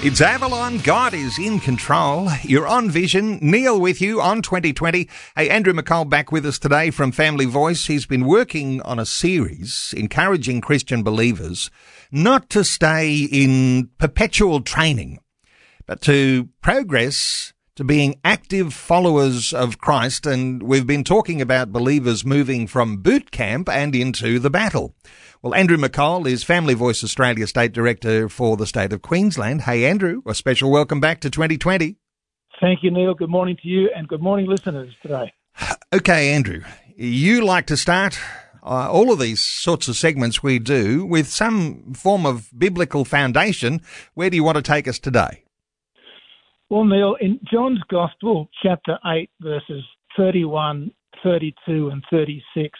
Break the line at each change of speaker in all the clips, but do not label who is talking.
It's Avalon. God is in control. You're on Vision. Neil with you on 2020. Hey, Andrew McCall back with us today from Family Voice. He's been working on a series encouraging Christian believers not to stay in perpetual training, but to progress to being active followers of Christ. And we've been talking about believers moving from boot camp and into the battle. Well, Andrew McCall is Family Voice Australia State Director for the state of Queensland. Hey, Andrew, a special welcome back to 2020.
Thank you, Neil. Good morning to you and good morning, listeners, today.
Okay, Andrew, you like to start all of these sorts of segments we do with some form of biblical foundation. Where do you want to take us today?
Well, Neil, in John's Gospel, chapter 8, verses 31, 32 and 36,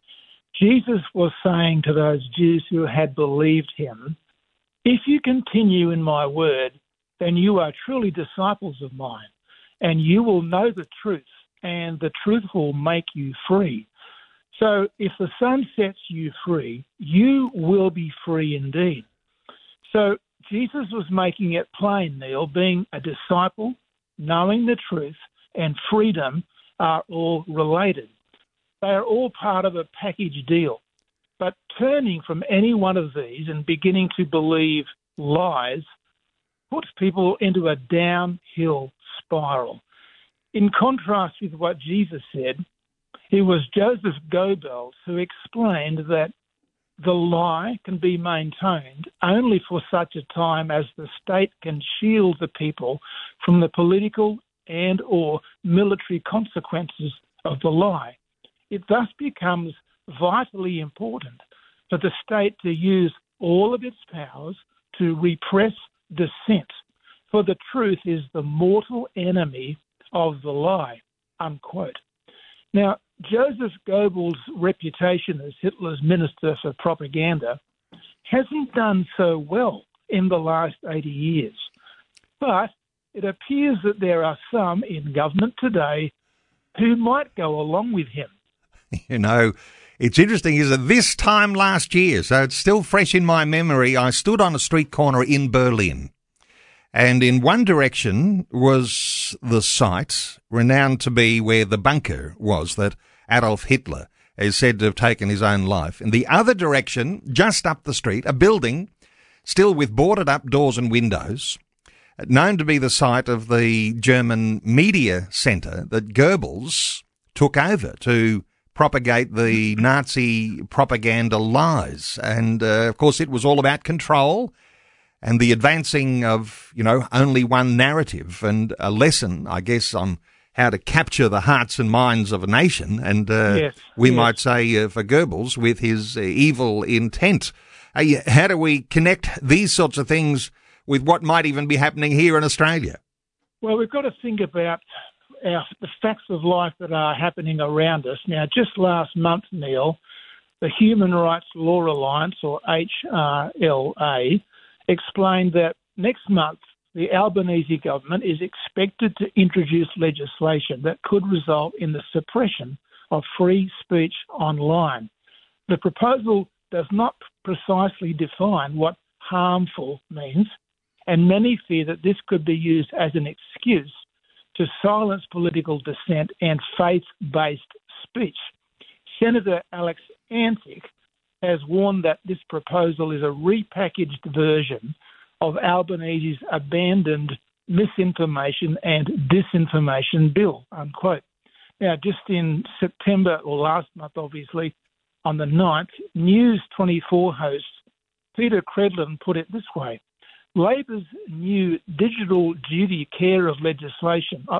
Jesus was saying to those Jews who had believed him, "If you continue in my word, then you are truly disciples of mine, and you will know the truth, and the truth will make you free. So if the Son sets you free, you will be free indeed." So Jesus was making it plain, Neil, being a disciple, knowing the truth, and freedom are all related. They are all part of a package deal. But turning from any one of these and beginning to believe lies puts people into a downhill spiral. In contrast with what Jesus said, it was Joseph Goebbels who explained that the lie can be maintained only for such a time as the state can shield the people from the political and or military consequences of the lie. It thus becomes vitally important for the state to use all of its powers to repress dissent, for the truth is the mortal enemy of the lie, unquote. Now, Joseph Goebbels' reputation as Hitler's Minister for Propaganda hasn't done so well in the last 80 years. But it appears that there are some in government today who might go along with him.
You know, it's interesting, is that this time last year, so it's still fresh in my memory, I stood on a street corner in Berlin. And in one direction was the site renowned to be where the bunker was that Adolf Hitler is said to have taken his own life. In the other direction, just up the street, a building still with boarded up doors and windows, known to be the site of the German media centre that Goebbels took over to propagate the Nazi propaganda lies. And, of course, it was all about control and the advancing of, only one narrative and a lesson, I guess, on how to capture the hearts and minds of a nation. And we might say for Goebbels with his evil intent. How do we connect these sorts of things with what might even be happening here in Australia?
Well, we've got to think about the facts of life that are happening around us. Now, just last month, Neil, the Human Rights Law Alliance, or HRLA, explained that next month the Albanese government is expected to introduce legislation that could result in the suppression of free speech online. The proposal does not precisely define what harmful means, and many fear that this could be used as an excuse to silence political dissent and faith-based speech. Senator Alex Antic has warned that this proposal is a repackaged version of Albanese's abandoned misinformation and disinformation bill, unquote. Now, just in September, or last month, obviously, on the 9th, News 24 host Peter Credlin put it this way: Labor's new digital duty care of legislation,